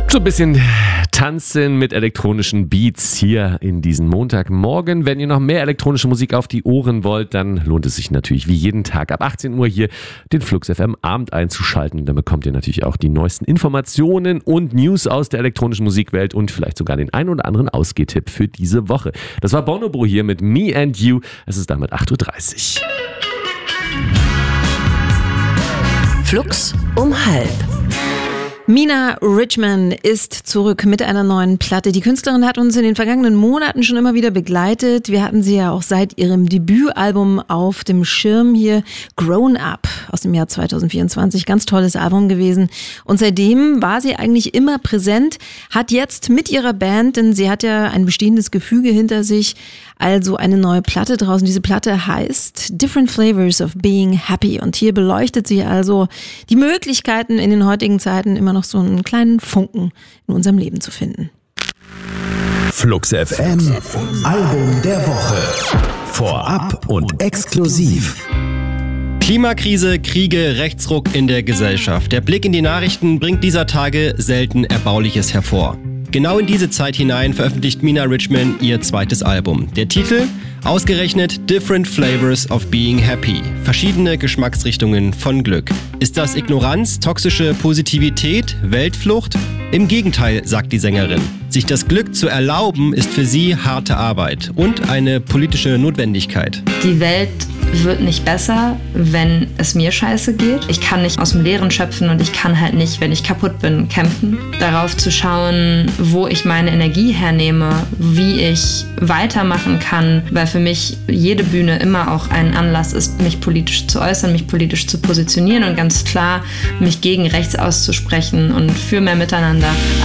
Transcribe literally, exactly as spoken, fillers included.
So ein bisschen tanzen mit elektronischen Beats hier in diesem Montagmorgen. Wenn ihr noch mehr elektronische Musik auf die Ohren wollt, dann lohnt es sich natürlich wie jeden Tag ab achtzehn Uhr hier den Flux F M Abend einzuschalten. Dann bekommt ihr natürlich auch die neuesten Informationen und News aus der elektronischen Musikwelt und vielleicht sogar den ein oder anderen Ausgehtipp für diese Woche. Das war Bonobo hier mit Me and You. Es ist damit acht Uhr dreißig. Flux um halb. Mina Richman ist zurück mit einer neuen Platte. Die Künstlerin hat uns in den vergangenen Monaten schon immer wieder begleitet. Wir hatten sie ja auch seit ihrem Debütalbum auf dem Schirm hier, Grown Up aus dem Jahr zwanzig vierundzwanzig. Ganz tolles Album gewesen. Und seitdem war sie eigentlich immer präsent, hat jetzt mit ihrer Band, denn sie hat ja ein bestehendes Gefüge hinter sich, also eine neue Platte draußen. Diese Platte heißt Different Flavors of Being Happy. Und hier beleuchtet sie also die Möglichkeiten in den heutigen Zeiten immer noch so einen kleinen Funken in unserem Leben zu finden. Flux F M, Album der Woche. Vorab und exklusiv. Klimakrise, Kriege, Rechtsruck in der Gesellschaft. Der Blick in die Nachrichten bringt dieser Tage selten Erbauliches hervor. Genau in diese Zeit hinein veröffentlicht Mina Richman ihr zweites Album. Der Titel? Ausgerechnet Different Flavors of Being Happy. Verschiedene Geschmacksrichtungen von Glück. Ist das Ignoranz, toxische Positivität, Weltflucht? Im Gegenteil, sagt die Sängerin. Sich das Glück zu erlauben, ist für sie harte Arbeit und eine politische Notwendigkeit. Die Welt wird nicht besser, wenn es mir scheiße geht. Ich kann nicht aus dem Leeren schöpfen und ich kann halt nicht, wenn ich kaputt bin, kämpfen. Darauf zu schauen, wo ich meine Energie hernehme, wie ich weitermachen kann, weil für mich jede Bühne immer auch ein Anlass ist, mich politisch zu äußern, mich politisch zu positionieren und ganz klar mich gegen rechts auszusprechen und für mehr Miteinander.